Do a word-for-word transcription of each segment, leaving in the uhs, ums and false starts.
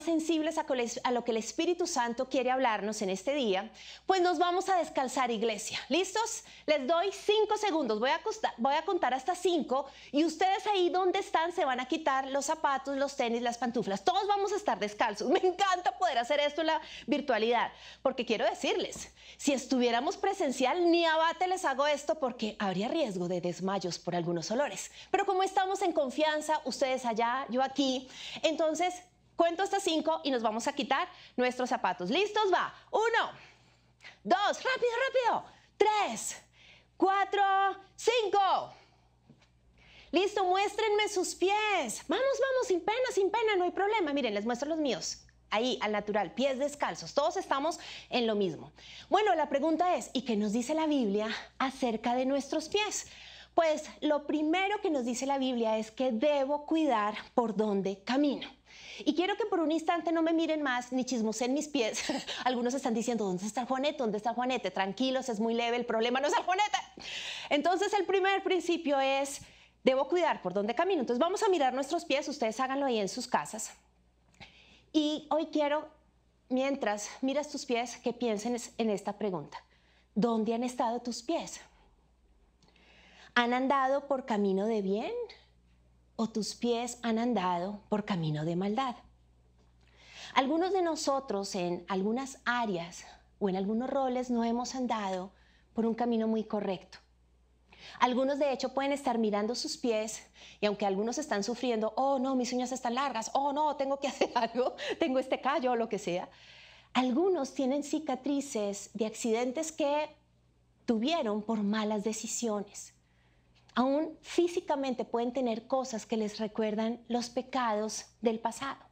sensibles a cole- a lo que el Espíritu Santo quiere hablarnos en este día, pues nos vamos a descalzar, iglesia. ¿Listos? Les doy cinco segundos. Voy a, costa- voy a contar hasta cinco y ustedes ahí donde están se van a quitar los zapatos, los tenis, las pantuflas. Todos vamos a estar descalzos. Me encanta poder hacer esto en la virtualidad, porque quiero decirles, si estuviéramos presencial, ni abate les hago esto porque habría riesgo de desmayos por algunos olores. Pero como estamos en confianza, ustedes allá, yo aquí, entonces cuento hasta cinco y nos vamos a quitar nuestros zapatos. ¿Listos? Va. Uno, dos, rápido, rápido. Tres, cuatro, cinco. Listo, muéstrenme sus pies. Vamos, vamos, sin pena, sin pena, no hay problema. Miren, les muestro los míos. Ahí, al natural, pies descalzos. Todos estamos en lo mismo. Bueno, la pregunta es, ¿y qué nos dice la Biblia acerca de nuestros pies? Pues lo primero que nos dice la Biblia es que debo cuidar por dónde camino. Y quiero que por un instante no me miren más ni chismoseen mis pies. Algunos están diciendo, ¿dónde está el Juanete? ¿Dónde está el Juanete? Tranquilos, es muy leve, el problema no es el Juanete. Entonces el primer principio es, debo cuidar por dónde camino. Entonces vamos a mirar nuestros pies, ustedes háganlo ahí en sus casas. Y hoy quiero, mientras miras tus pies, que piensen en esta pregunta. ¿Dónde han estado tus pies? ¿Han andado por camino de bien o tus pies han andado por camino de maldad? Algunos de nosotros en algunas áreas o en algunos roles no hemos andado por un camino muy correcto. Algunos de hecho pueden estar mirando sus pies y aunque algunos están sufriendo, oh no, mis uñas están largas, oh no, tengo que hacer algo, tengo este callo o lo que sea. Algunos tienen cicatrices de accidentes que tuvieron por malas decisiones. Aún físicamente pueden tener cosas que les recuerdan los pecados del pasado.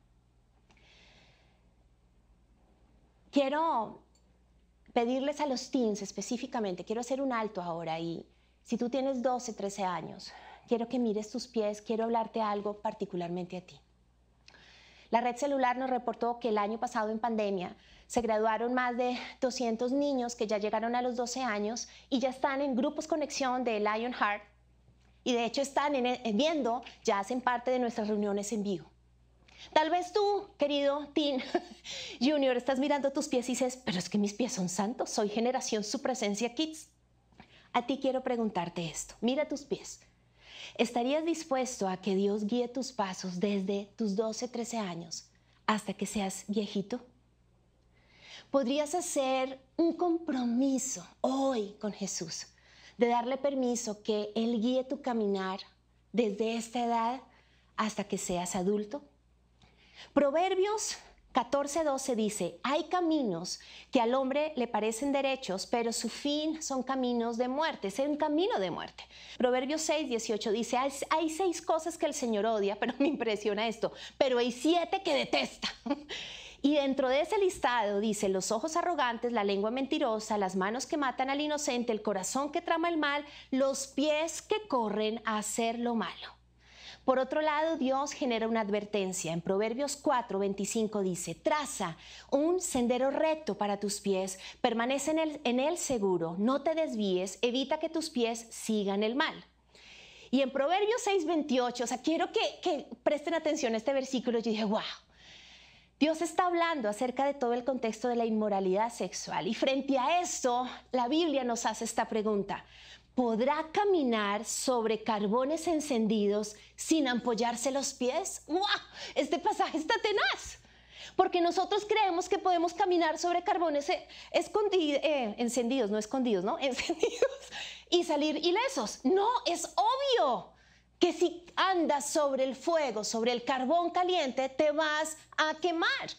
Quiero pedirles a los teens específicamente, quiero hacer un alto ahora y si tú tienes doce, trece años, quiero que mires tus pies, quiero hablarte algo particularmente a ti. La red celular nos reportó que el año pasado en pandemia se graduaron más de doscientos niños que ya llegaron a los doce años y ya están en grupos conexión de Lionheart. Y de hecho están en, en, viendo, ya hacen parte de nuestras reuniones en vivo. Tal vez tú, querido teen junior, estás mirando tus pies y dices, pero es que mis pies son santos, soy generación su presencia kids. A ti quiero preguntarte esto, mira tus pies. ¿Estarías dispuesto a que Dios guíe tus pasos desde tus doce, trece años hasta que seas viejito? ¿Podrías hacer un compromiso hoy con Jesús de darle permiso que Él guíe tu caminar desde esta edad hasta que seas adulto? Proverbios catorce doce dice, hay caminos que al hombre le parecen derechos, pero su fin son caminos de muerte, es un camino de muerte. Proverbios seis dieciocho dice, hay, hay seis cosas que el Señor odia, pero me impresiona esto, pero hay siete que detesta. Y dentro de ese listado dice, los ojos arrogantes, la lengua mentirosa, las manos que matan al inocente, el corazón que trama el mal, los pies que corren a hacer lo malo. Por otro lado, Dios genera una advertencia. En Proverbios cuatro veinticinco dice, traza un sendero recto para tus pies, permanece en él, en él seguro, no te desvíes, evita que tus pies sigan el mal. Y en Proverbios seis veintiocho, o sea, quiero que, que presten atención a este versículo, yo dije, wow. Dios está hablando acerca de todo el contexto de la inmoralidad sexual y frente a esto, la Biblia nos hace esta pregunta. ¿Podrá caminar sobre carbones encendidos sin ampollarse los pies? ¡Wow! Este pasaje está tenaz. Porque nosotros creemos que podemos caminar sobre carbones escondidos, eh, encendidos, no escondidos, ¿no? Encendidos y salir ilesos. No, es obvio que si andas sobre el fuego, sobre el carbón caliente, te vas a quemar.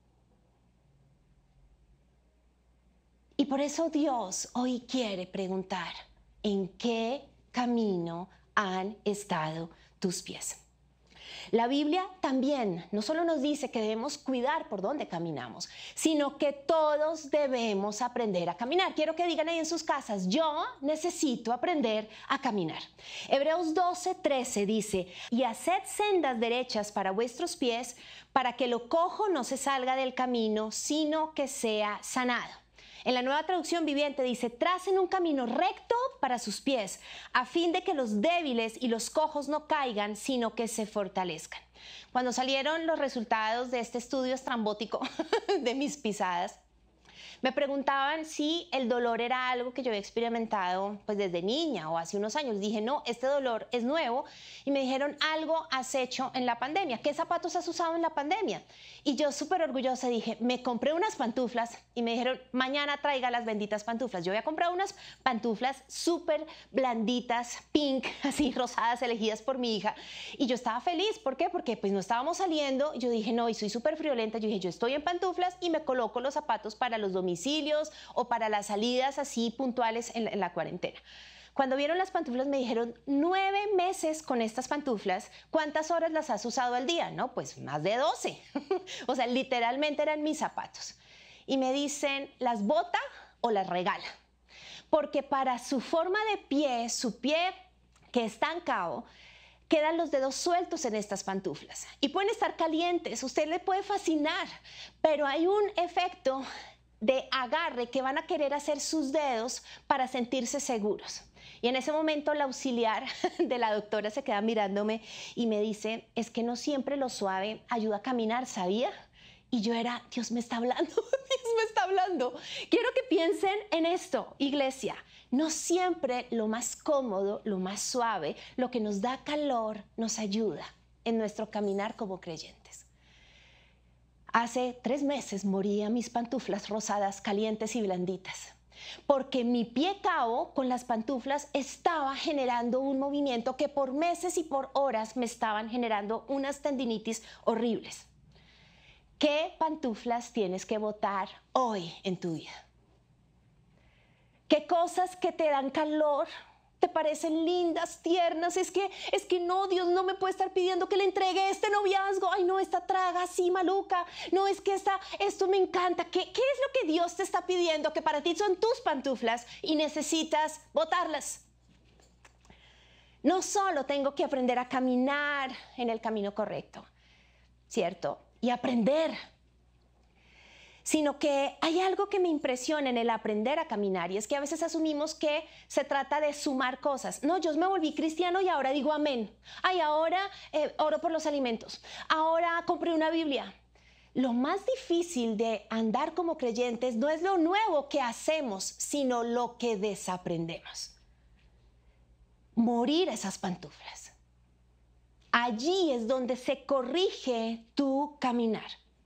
Y por eso Dios hoy quiere preguntar, ¿en qué camino han estado tus pies? La Biblia también no solo nos dice que debemos cuidar por dónde caminamos, sino que todos debemos aprender a caminar. Quiero que digan ahí en sus casas, yo necesito aprender a caminar. Hebreos doce trece dice, y haced sendas derechas para vuestros pies, para que lo cojo no se salga del camino, sino que sea sanado. En la Nueva Traducción Viviente dice, tracen un camino recto para sus pies, a fin de que los débiles y los cojos no caigan, sino que se fortalezcan. Cuando salieron los resultados de este estudio estrambótico de mis pisadas, me preguntaban si el dolor era algo que yo había experimentado pues desde niña o hace unos años. Dije, no, este dolor es nuevo. Y me dijeron, algo has hecho en la pandemia. ¿Qué zapatos has usado en la pandemia? Y yo súper orgullosa dije, me compré unas pantuflas y me dijeron, mañana traiga las benditas pantuflas. Yo había comprado unas pantuflas súper blanditas, pink, así rosadas, elegidas por mi hija. Y yo estaba feliz. ¿Por qué? Porque pues no estábamos saliendo. Yo dije, no, y soy súper friolenta. Yo dije, yo estoy en pantuflas y me coloco los zapatos para los domingos domicilios o para las salidas así puntuales en la, en la cuarentena. Cuando vieron las pantuflas me dijeron, nueve meses con estas pantuflas, ¿cuántas horas las has usado al día? No, pues más de doce. O sea, literalmente eran mis zapatos. Y me dicen, ¿las bota o las regala? Porque para su forma de pie, su pie que está estancado, quedan los dedos sueltos en estas pantuflas. Y pueden estar calientes, usted le puede fascinar, pero hay un efecto de agarre que van a querer hacer sus dedos para sentirse seguros. Y en ese momento la auxiliar de la doctora se queda mirándome y me dice, es que no siempre lo suave ayuda a caminar, ¿sabía? Y yo era, Dios me está hablando, Dios me está hablando. Quiero que piensen en esto, iglesia. No siempre lo más cómodo, lo más suave, lo que nos da calor, nos ayuda en nuestro caminar como creyentes. Hace tres meses moría mis pantuflas rosadas, calientes y blanditas, porque mi pie cao con las pantuflas estaba generando un movimiento que por meses y por horas me estaban generando unas tendinitis horribles. ¿Qué pantuflas tienes que botar hoy en tu vida? ¿Qué cosas que te dan calor te parecen lindas, tiernas? Es que, es que no, Dios no me puede estar pidiendo que le entregue este noviazgo. Ay, no, esta traga así maluca. No, es que esta, esto me encanta. ¿Qué, qué es lo que Dios te está pidiendo? Que para ti son tus pantuflas y necesitas botarlas. No solo tengo que aprender a caminar en el camino correcto, ¿cierto? Y aprender, sino que hay algo que me impresiona en el aprender a caminar, y es que a veces asumimos que se trata de sumar cosas. No, yo me volví cristiano y ahora digo amén. Ay, ahora eh, oro por los alimentos. Ahora compré una Biblia. Lo más difícil de andar como creyentes no es lo nuevo que hacemos, sino lo que desaprendemos. Morir esas pantuflas. Allí es donde se corrige tu caminar.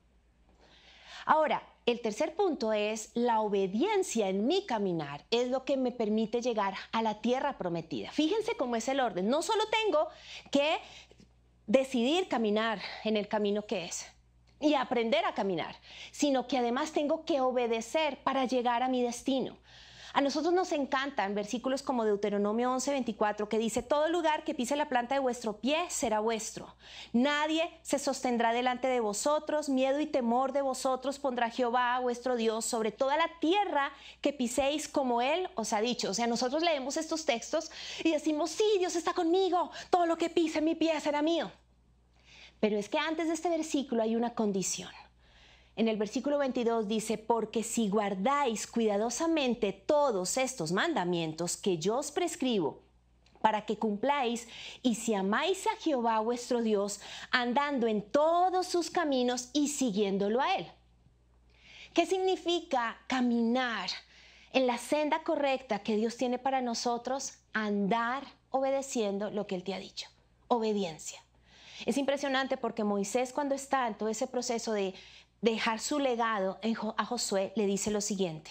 Ahora, el tercer punto es la obediencia en mi caminar, es lo que me permite llegar a la tierra prometida. Fíjense cómo es el orden. No solo tengo que decidir caminar en el camino que es y aprender a caminar, sino que además tengo que obedecer para llegar a mi destino. A nosotros nos encantan versículos como Deuteronomio once, veinticuatro, que dice, todo lugar que pise la planta de vuestro pie será vuestro. Nadie se sostendrá delante de vosotros, miedo y temor de vosotros pondrá Jehová vuestro Dios sobre toda la tierra que piséis, como Él os ha dicho. O sea, nosotros leemos estos textos y decimos, sí, Dios está conmigo, todo lo que pise mi pie será mío. Pero es que antes de este versículo hay una condición. En el versículo veintidós dice, porque si guardáis cuidadosamente todos estos mandamientos que yo os prescribo para que cumpláis, y si amáis a Jehová vuestro Dios, andando en todos sus caminos y siguiéndolo a Él. ¿Qué significa caminar en la senda correcta que Dios tiene para nosotros? Andar obedeciendo lo que Él te ha dicho. Obediencia. Es impresionante porque Moisés, cuando está en todo ese proceso de dejar su legado a Josué, le dice lo siguiente.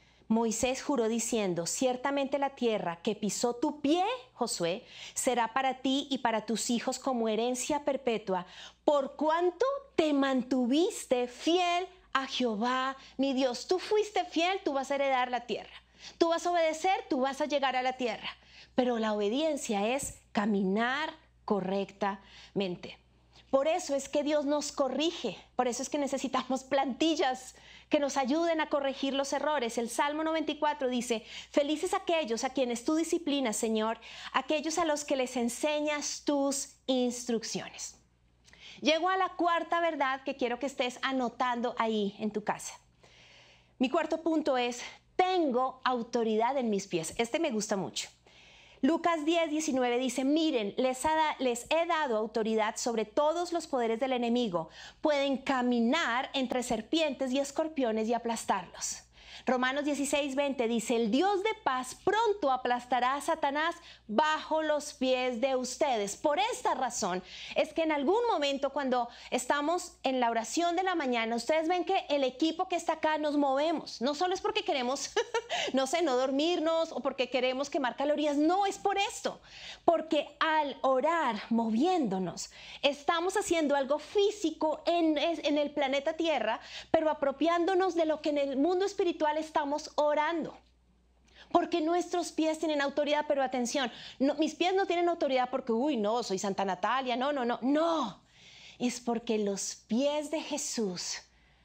Moisés juró diciendo, ciertamente la tierra que pisó tu pie, Josué, será para ti y para tus hijos como herencia perpetua, por cuanto te mantuviste fiel a Jehová, mi Dios. Tú fuiste fiel, tú vas a heredar la tierra. Tú vas a obedecer, tú vas a llegar a la tierra. Pero la obediencia es caminar correctamente. Por eso es que Dios nos corrige, por eso es que necesitamos plantillas que nos ayuden a corregir los errores. El Salmo noventa y cuatro dice, felices aquellos a quienes tú disciplinas, Señor, aquellos a los que les enseñas tus instrucciones. Llego a la cuarta verdad que quiero que estés anotando ahí en tu casa. Mi cuarto punto es, tengo autoridad en mis pies. Este me gusta mucho. Lucas diez, diecinueve dice, miren, les, ha, les he dado autoridad sobre todos los poderes del enemigo. Pueden caminar entre serpientes y escorpiones y aplastarlos. Romanos dieciséis, veinte dice, el Dios de paz pronto aplastará a Satanás bajo los pies de ustedes. Por esta razón es que en algún momento cuando estamos en la oración de la mañana, ustedes ven que el equipo que está acá nos movemos. No solo es porque queremos, no sé, no dormirnos o porque queremos quemar calorías. No, es por esto. Porque al orar, moviéndonos, estamos haciendo algo físico en, en el planeta Tierra, pero apropiándonos de lo que en el mundo espiritual estamos orando. Porque nuestros pies tienen autoridad, pero atención, no, mis pies no tienen autoridad porque, uy, no, soy Santa Natalia, no, no, no, no. Es porque los pies de Jesús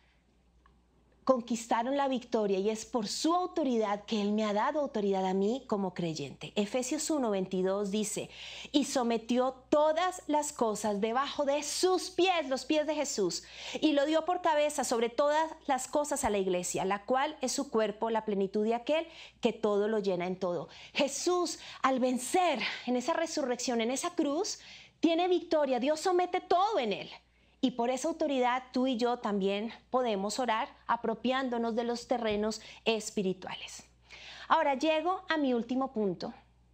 conquistaron la victoria y es por su autoridad que Él me ha dado autoridad a mí como creyente. Efesios uno, veintidós dice, y sometió todas las cosas debajo de sus pies, los pies de Jesús, y lo dio por cabeza sobre todas las cosas a la iglesia, la cual es su cuerpo, la plenitud de aquel que todo lo llena en todo. Jesús, al vencer en esa resurrección, en esa cruz, tiene victoria. Dios somete todo en Él. Y por esa autoridad tú y yo también podemos orar apropiándonos de los terrenos espirituales. Ahora llego a mi último punto.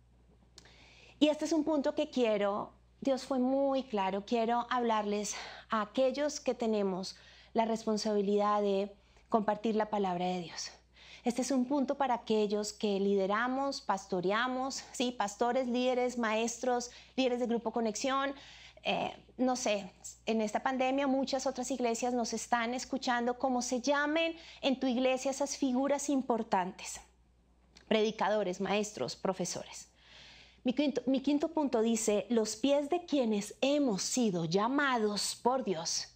Y este es un punto que quiero, Dios fue muy claro, quiero hablarles a aquellos que tenemos la responsabilidad de compartir la palabra de Dios. Este es un punto para aquellos que lideramos, pastoreamos, ¿sí? Pastores, líderes, maestros, líderes de Grupo Conexión. Eh, no sé, en esta pandemia muchas otras iglesias nos están escuchando, como se llamen en tu iglesia esas figuras importantes, predicadores, maestros, profesores. Mi quinto, mi quinto punto dice, los pies de quienes hemos sido llamados por Dios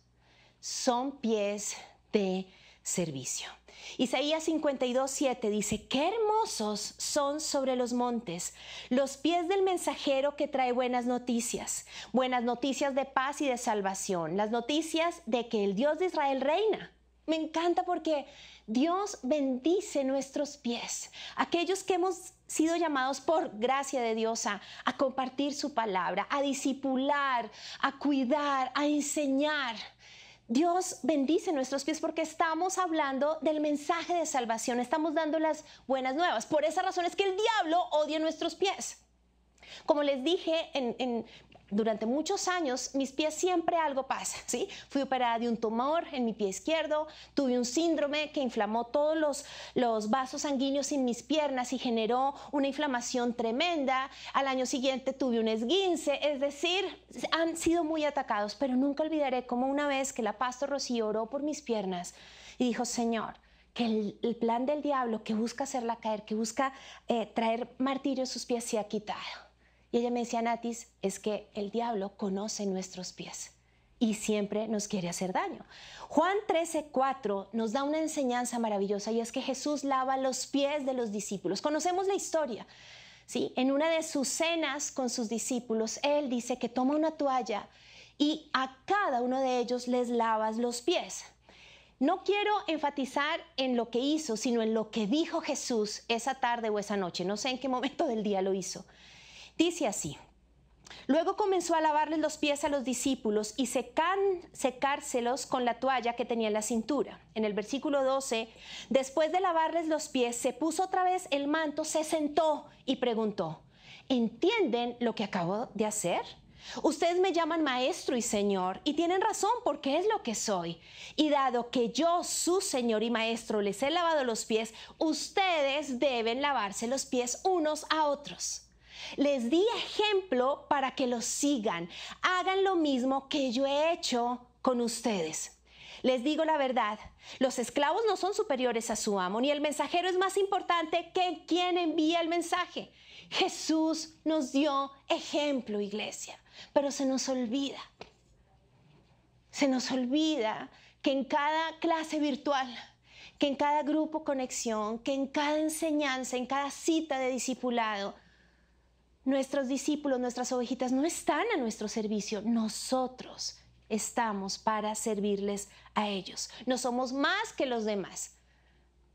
son pies de servicio. Isaías cincuenta y dos, siete dice, qué hermosos son sobre los montes los pies del mensajero que trae buenas noticias, buenas noticias de paz y de salvación, las noticias de que el Dios de Israel reina. Me encanta porque Dios bendice nuestros pies, aquellos que hemos sido llamados por gracia de Dios a, a compartir su palabra, a discipular, a cuidar, a enseñar. Dios bendice nuestros pies porque estamos hablando del mensaje de salvación, estamos dando las buenas nuevas. Por esa razón es que el diablo odia nuestros pies. Como les dije, en, en, durante muchos años mis pies siempre algo pasa, ¿sí? Fui operada de un tumor en mi pie izquierdo, tuve un síndrome que inflamó todos los, los vasos sanguíneos en mis piernas y generó una inflamación tremenda. Al año siguiente tuve un esguince, es decir, han sido muy atacados, pero nunca olvidaré cómo una vez que la pastor Rocío oró por mis piernas y dijo, Señor, que el, el plan del diablo que busca hacerla caer, que busca eh, traer martirio a sus pies, se ha quitado. Y ella me decía, Natis, es que el diablo conoce nuestros pies y siempre nos quiere hacer daño. Juan trece, cuatro nos da una enseñanza maravillosa y es que Jesús lava los pies de los discípulos. Conocemos la historia, ¿sí? En una de sus cenas con sus discípulos, Él dice que toma una toalla y a cada uno de ellos les lavas los pies. No quiero enfatizar en lo que hizo, sino en lo que dijo Jesús esa tarde o esa noche. No sé en qué momento del día lo hizo. Dice así, luego comenzó a lavarles los pies a los discípulos y secan, secárselos con la toalla que tenía en la cintura. En el versículo doce, después de lavarles los pies, se puso otra vez el manto, se sentó y preguntó, ¿entienden lo que acabo de hacer? Ustedes me llaman maestro y señor y tienen razón porque es lo que soy. Y dado que yo, su señor y maestro, les he lavado los pies, ustedes deben lavarse los pies unos a otros. Les di ejemplo para que los sigan. Hagan lo mismo que yo he hecho con ustedes. Les digo la verdad, los esclavos no son superiores a su amo, ni el mensajero es más importante que quien envía el mensaje. Jesús nos dio ejemplo, iglesia, pero se nos olvida. Se nos olvida que en cada clase virtual, que en cada grupo conexión, que en cada enseñanza, en cada cita de discipulado, nuestros discípulos, nuestras ovejitas no están a nuestro servicio. Nosotros estamos para servirles a ellos. No somos más que los demás.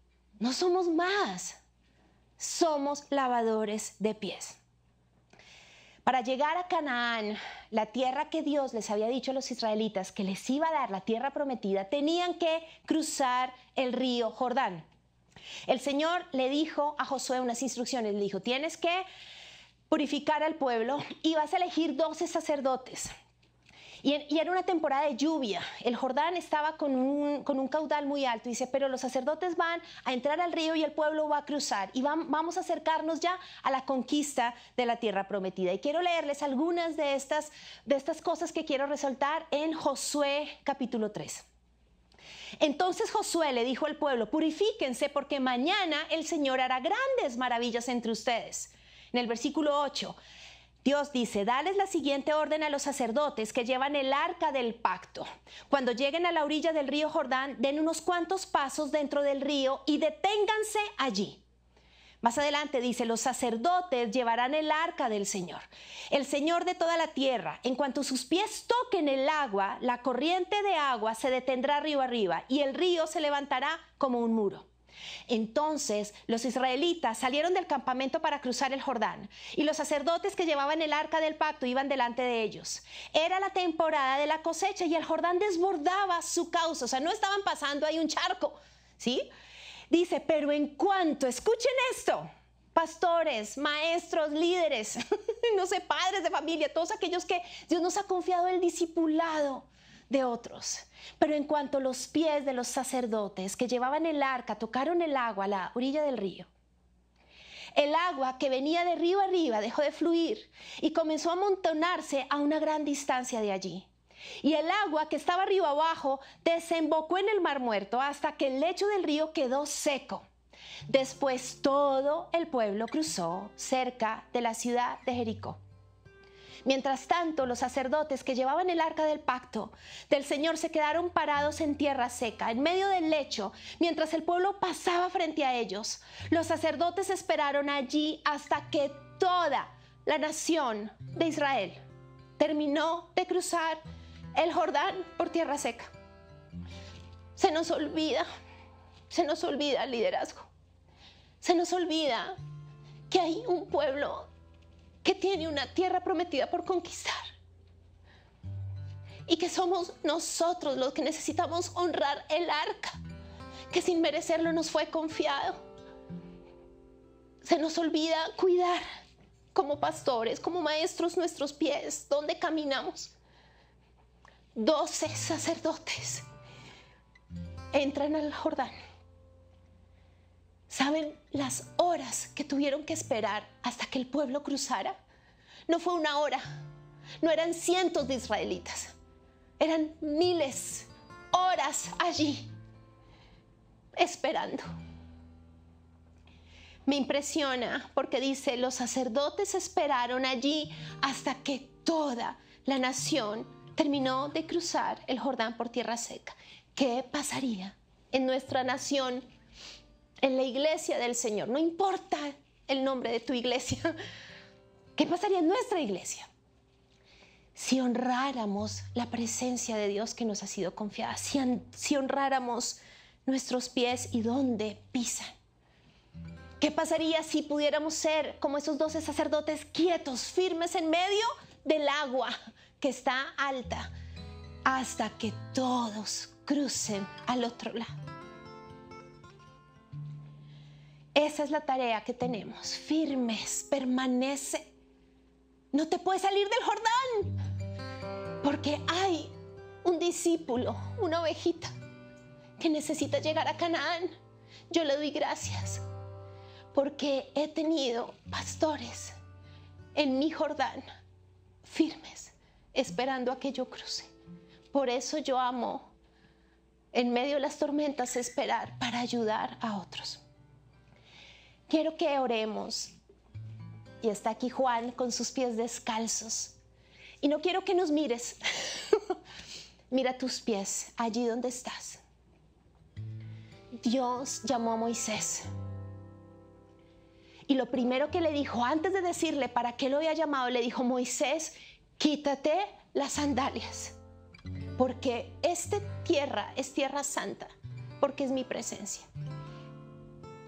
No somos más. Somos lavadores de pies. Para llegar a Canaán, la tierra que Dios les había dicho a los israelitas que les iba a dar, la tierra prometida, tenían que cruzar el río Jordán. El Señor le dijo a Josué unas instrucciones, le dijo, tienes que purificar al pueblo y vas a elegir doce sacerdotes. Y, y era una temporada de lluvia, el Jordán estaba con un, con un caudal muy alto, dice, pero los sacerdotes van a entrar al río y el pueblo va a cruzar y van, vamos a acercarnos ya a la conquista de la tierra prometida. Y quiero leerles algunas de estas, de estas cosas que quiero resaltar en Josué capítulo tres. Entonces Josué le dijo al pueblo, purifíquense porque mañana el Señor hará grandes maravillas entre ustedes. En el versículo ocho, Dios dice, dales la siguiente orden a los sacerdotes que llevan el arca del pacto. Cuando lleguen a la orilla del río Jordán, den unos cuantos pasos dentro del río y deténganse allí. Más adelante dice, los sacerdotes llevarán el arca del Señor, el Señor de toda la tierra. En cuanto sus pies toquen el agua, la corriente de agua se detendrá río arriba y el río se levantará como un muro. Entonces los israelitas salieron del campamento para cruzar el Jordán y los sacerdotes que llevaban el arca del pacto iban delante de ellos. Era la temporada de la cosecha y el Jordán desbordaba su cauce, o sea, no estaban pasando ahí un charco, ¿sí? Dice, pero en cuanto, escuchen esto, pastores, maestros, líderes, no sé, padres de familia, todos aquellos que Dios nos ha confiado el discipulado de otros. Pero en cuanto los pies de los sacerdotes que llevaban el arca tocaron el agua a la orilla del río, el agua que venía de río arriba dejó de fluir y comenzó a amontonarse a una gran distancia de allí. Y el agua que estaba río abajo desembocó en el Mar Muerto hasta que el lecho del río quedó seco. Después todo el pueblo cruzó cerca de la ciudad de Jericó. Mientras tanto, los sacerdotes que llevaban el arca del pacto del Señor se quedaron parados en tierra seca, en medio del lecho, mientras el pueblo pasaba frente a ellos. Los sacerdotes esperaron allí hasta que toda la nación de Israel terminó de cruzar el Jordán por tierra seca. Se nos olvida, se nos olvida el liderazgo. Se nos olvida que hay un pueblo que tiene una tierra prometida por conquistar y que somos nosotros los que necesitamos honrar el arca que sin merecerlo nos fue confiado. Se nos olvida cuidar como pastores, como maestros nuestros pies, donde caminamos. Doce sacerdotes entran al Jordán. ¿Saben las horas que tuvieron que esperar hasta que el pueblo cruzara? No fue una hora, no eran cientos de israelitas, eran miles, horas allí, esperando. Me impresiona porque dice, los sacerdotes esperaron allí hasta que toda la nación terminó de cruzar el Jordán por tierra seca. ¿Qué pasaría en nuestra nación? En la iglesia del Señor, no importa el nombre de tu iglesia, ¿qué pasaría en nuestra iglesia si honráramos la presencia de Dios que nos ha sido confiada, si, si honráramos nuestros pies y dónde pisan? ¿Qué pasaría si pudiéramos ser como esos doce sacerdotes quietos, firmes en medio del agua que está alta hasta que todos crucen al otro lado? Esa es la tarea que tenemos, firmes, permanece. No te puedes salir del Jordán, porque hay un discípulo, una ovejita, que necesita llegar a Canaán. Yo le doy gracias, porque he tenido pastores en mi Jordán, firmes, esperando a que yo cruce. Por eso yo amo, en medio de las tormentas, esperar para ayudar a otros. Quiero que oremos. Y está aquí Juan con sus pies descalzos. Y no quiero que nos mires. Mira tus pies allí donde estás. Dios llamó a Moisés. Y lo primero que le dijo, antes de decirle para qué lo había llamado, le dijo, Moisés, quítate las sandalias. Porque esta tierra es tierra santa, porque es mi presencia.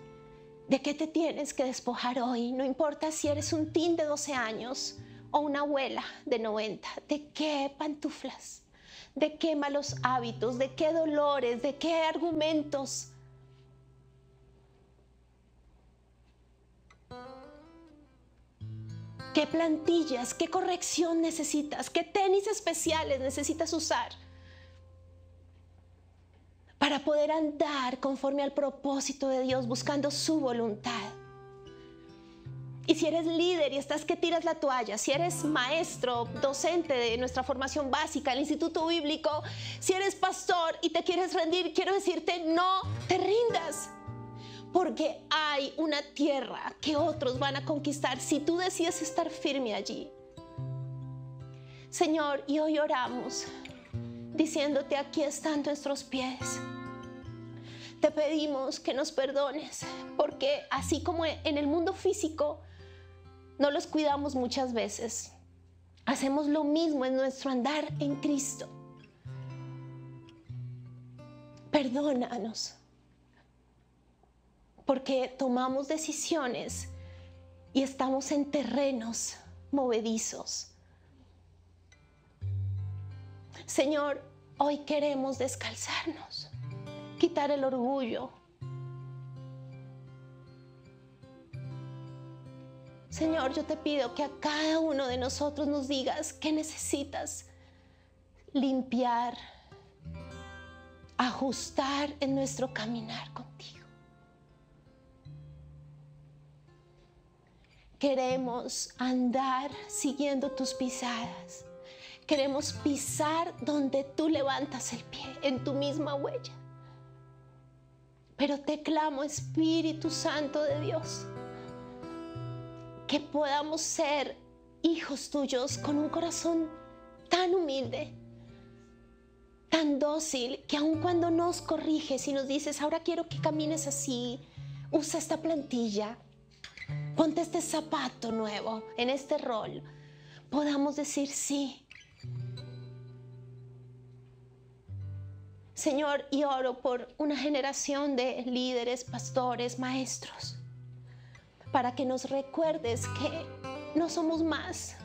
¿De qué te tienes que despojar hoy? No importa si eres un teen de doce años o una abuela de noventa. ¿De qué pantuflas? ¿De qué malos hábitos? ¿De qué dolores? ¿De qué argumentos? ¿Qué plantillas? ¿Qué corrección necesitas? ¿Qué tenis especiales necesitas usar para poder andar conforme al propósito de Dios, buscando su voluntad? Y si eres líder y estás que tiras la toalla, si eres maestro, docente de nuestra formación básica, el Instituto Bíblico, si eres pastor y te quieres rendir, quiero decirte, no te rindas. Porque hay una tierra que otros van a conquistar si tú decides estar firme allí. Señor, y hoy oramos diciéndote, aquí están nuestros pies. Te pedimos que nos perdones, porque así como en el mundo físico no los cuidamos muchas veces, hacemos lo mismo en nuestro andar en Cristo. Perdónanos, porque tomamos decisiones y estamos en terrenos movedizos. Señor, hoy queremos descalzarnos, quitar el orgullo. Señor, yo te pido que a cada uno de nosotros nos digas qué necesitas limpiar, ajustar en nuestro caminar contigo. Queremos andar siguiendo tus pisadas. Queremos pisar donde tú levantas el pie, en tu misma huella. Pero te clamo, Espíritu Santo de Dios, que podamos ser hijos tuyos con un corazón tan humilde, tan dócil, que aun cuando nos corriges y nos dices, ahora quiero que camines así, usa esta plantilla, ponte este zapato nuevo en este rol, podamos decir sí. Señor, y oro por una generación de líderes, pastores, maestros, para que nos recuerdes que no somos más.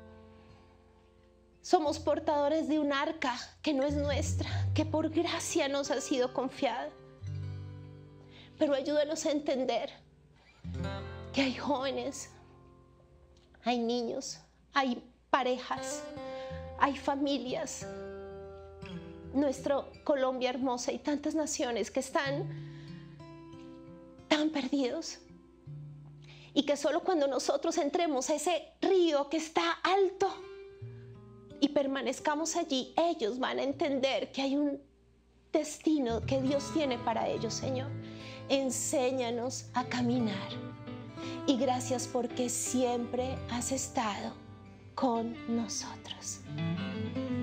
Somos portadores de un arca que no es nuestra, que por gracia nos ha sido confiada. Pero ayúdanos a entender que hay jóvenes, hay niños, hay parejas, hay familias, nuestra Colombia hermosa y tantas naciones que están tan perdidos, y que solo cuando nosotros entremos a ese río que está alto y permanezcamos allí, ellos van a entender que hay un destino que Dios tiene para ellos. Señor, enséñanos a caminar, y gracias porque siempre has estado con nosotros.